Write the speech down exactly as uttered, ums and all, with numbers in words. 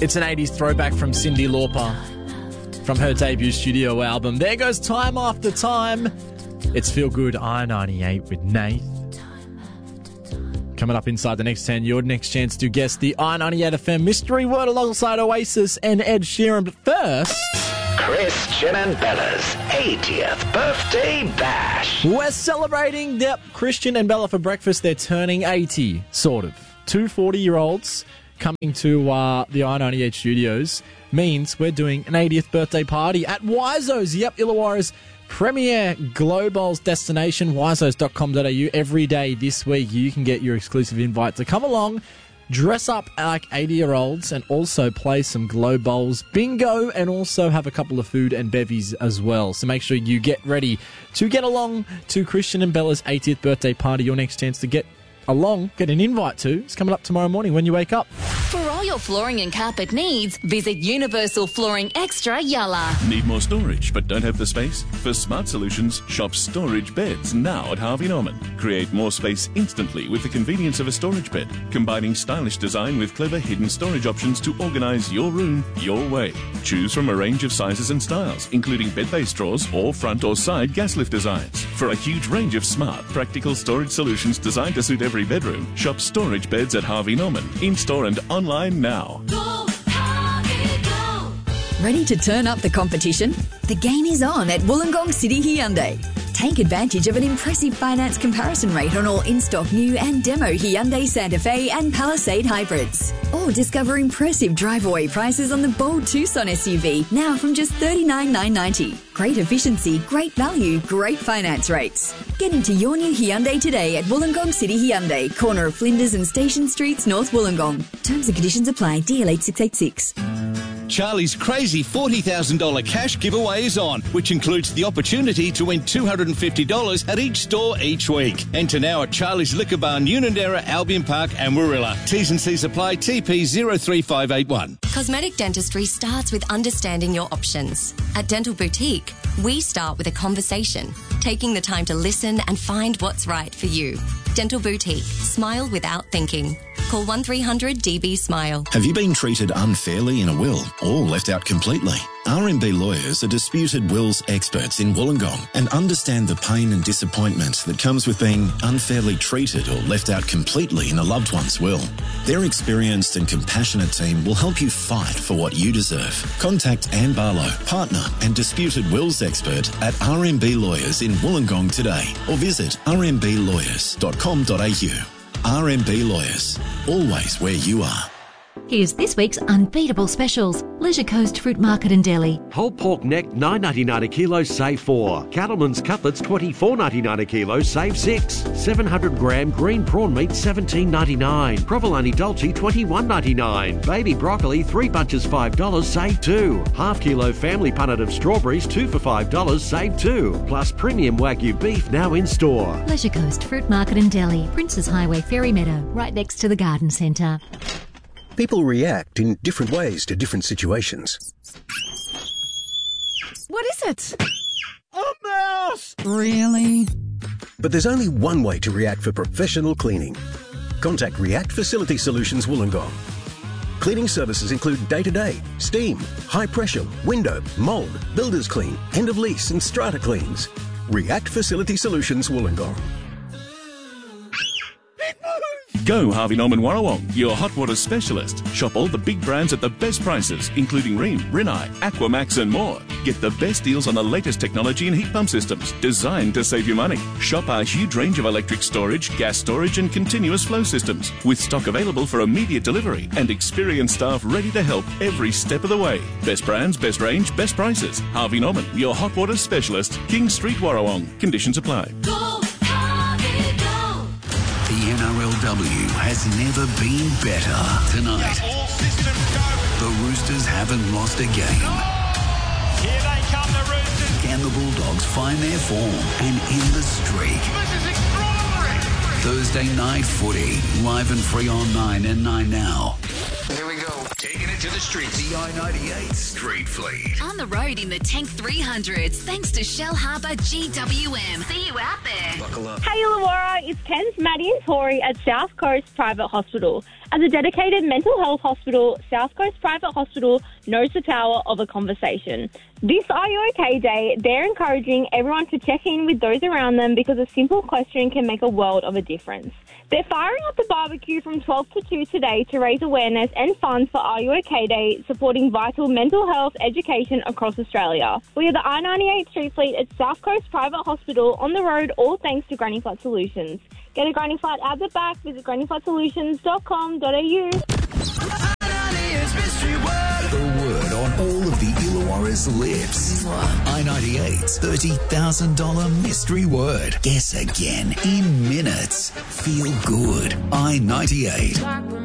It's an eighties throwback from Cyndi Lauper from her debut studio album. There goes Time After Time. It's Feel Good I ninety-eight with Nath. Coming up inside the next ten, your next chance to guess the I ninety-eight F M mystery word alongside Oasis and Ed Sheeran. But first, Christian and Bella's eightieth birthday bash. We're celebrating, yep, Christian and Bella for breakfast. They're turning eighty, sort of. Two forty-year-olds coming to uh, the I ninety-eight studios means we're doing an eightieth birthday party at Wizo's. Yep, Illawarra's premier Globals destination, wizos dot com dot a u. Every day this week you can get your exclusive invite to come along, dress up like eighty-year-olds and also play some Globals bingo and also have a couple of food and bevies as well. So make sure you get ready to get along to Christian and Bella's eightieth birthday party. Your next chance to get along, get an invite to, is coming up tomorrow morning when you wake up. For all your flooring and carpet needs, visit Universal Flooring Extra Yalla. Need more storage but don't have the space? For smart solutions, shop Storage Beds now at Harvey Norman. Create more space instantly with the convenience of a storage bed, combining stylish design with clever hidden storage options to organise your room your way. Choose from a range of sizes and styles, including bed-based drawers or front or side gas lift designs. For a huge range of smart, practical storage solutions designed to suit every bedroom, shop Storage Beds at Harvey Norman, in-store and online now. Go, Harvey, go. Ready to turn up the competition? The game is on at Wollongong City Hyundai. Take advantage of an impressive finance comparison rate on all in-stock new and demo Hyundai Santa Fe and Palisade hybrids. Or discover impressive drive-away prices on the bold Tucson S U V, now from just thirty-nine thousand nine hundred ninety dollars. Great efficiency, great value, great finance rates. Get into your new Hyundai today at Wollongong City Hyundai, corner of Flinders and Station Streets, North Wollongong. Terms and conditions apply. D L eight six eight six. Charlie's crazy forty thousand dollars cash giveaway is on, which includes the opportunity to win two hundred fifty dollars at each store each week. Enter now at Charlie's Liquor Bar, Unanderra, Albion Park and Warilla. T's and C's apply. T P zero three five eight one. Cosmetic dentistry starts with understanding your options. At Dental Boutique, we start with a conversation, taking the time to listen and find what's right for you. Dental Boutique. Smile without thinking. Call one three hundred D B SMILE. Have you been treated unfairly in a will or left out completely? R M B Lawyers are disputed wills experts in Wollongong and understand the pain and disappointment that comes with being unfairly treated or left out completely in a loved one's will. Their experienced and compassionate team will help you fight for what you deserve. Contact Anne Barlow, partner and disputed wills expert at R M B Lawyers in Wollongong today or visit r m b lawyers dot com dot a u. R M B Lawyers, always where you are. Here's this week's unbeatable specials. Leisure Coast Fruit Market in Delhi. Whole pork neck nine ninety-nine a kilo, save four. Cattleman's cutlets twenty-four ninety-nine a kilo, save six. seven hundred gram green prawn meat seventeen ninety-nine. Provolone dolce twenty-one ninety-nine. Baby broccoli three bunches five dollars, save two. Half kilo family punnet of strawberries two for five dollars, save two. Plus premium Wagyu beef now in store. Leisure Coast Fruit Market in Delhi. Princes Highway, Ferry Meadow, right next to the garden centre. People react in different ways to different situations. What is it? A mouse! Really? But there's only one way to react for professional cleaning. Contact React Facility Solutions Wollongong. Cleaning services include day-to-day, steam, high pressure, window, mould, builder's clean, end of lease and strata cleans. React Facility Solutions Wollongong. Go Harvey Norman Warrawong, your hot water specialist. Shop all the big brands at the best prices, including Rheem, Rinnai, Aquamax and more. Get the best deals on the latest technology and heat pump systems, designed to save you money. Shop our huge range of electric storage, gas storage and continuous flow systems, with stock available for immediate delivery and experienced staff ready to help every step of the way. Best brands, best range, best prices. Harvey Norman, your hot water specialist. King Street, Warrawong. Conditions apply. Go, Harvey, go. The N R L W has never been better. Tonight, the Roosters haven't lost a game. Here they come, the Roosters. Can the Bulldogs find their form and end the streak? This is extraordinary. Thursday night footy, live and free on nine and nine now. Here we go. Taking it to the streets. The I ninety-eight Street Fleet. On the road in the Tank three hundreds, thanks to Shell Harbour G W M. See you out there. Buckle up. Hey Illawarra, it's Tens, Maddie and Tori at South Coast Private Hospital. As a dedicated mental health hospital, South Coast Private Hospital knows the power of a conversation. This Are You OK Day, they're encouraging everyone to check in with those around them because a simple question can make a world of a difference. They're firing up the barbecue from twelve to two today to raise awareness and funds for Are You OK Day, supporting vital mental health education across Australia. We are the I ninety-eight Street Fleet at South Coast Private Hospital on the road, all thanks to Granny Flat Solutions. Get a Granny Flat at the back, visit granny flat solutions dot com dot a u. The word on all of the Illawarra's lips. I ninety-eight's thirty thousand dollars mystery word. Guess again in minutes. Feel good. I ninety-eight.